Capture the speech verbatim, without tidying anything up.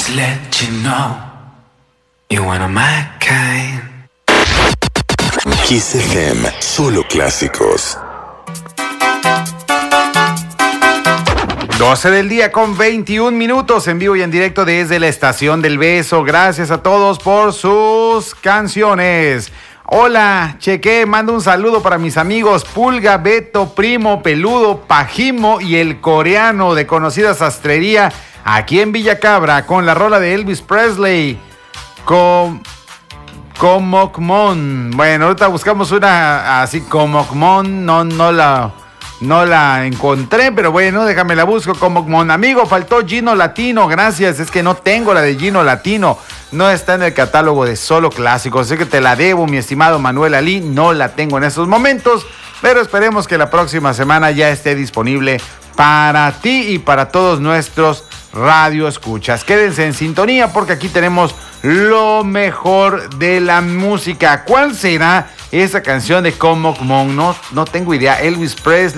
Just let you know you're one of my kind. Kiss F M, solo clásicos. doce del día con veintiún minutos en vivo y en directo desde la Estación del Beso. Gracias a todos por sus canciones. Hola, Cheque, mando un saludo para mis amigos Pulga, Beto, Primo, Peludo, Pajimo y el coreano de conocida sastrería aquí en Villacabra con la rola de Elvis Presley. Con... Comocmon. Bueno, ahorita buscamos una así, Comocmon, no, no la... No la encontré, pero bueno, déjame la busco como mon amigo. Faltó Gino Latino, gracias. Es que no tengo la de Gino Latino. No está en el catálogo de solo clásicos. Sé que te la debo, mi estimado Manuel Ali. No la tengo en estos momentos, pero esperemos que la próxima semana ya esté disponible para ti y para todos nuestros radioescuchas. Quédense en sintonía porque aquí tenemos lo mejor de la música. ¿Cuál será esa canción de Comocmon? No, no tengo idea. Elvis Presley.